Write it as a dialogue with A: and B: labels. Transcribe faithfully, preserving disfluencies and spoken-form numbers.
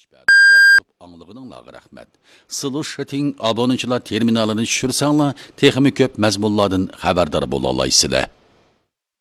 A: Anlığınızla rahmet. Sılı Şıting aboneçiler terminalini düşürsənlər, texmi köp məzmunlardan xəbərdar bola alaysınızlar.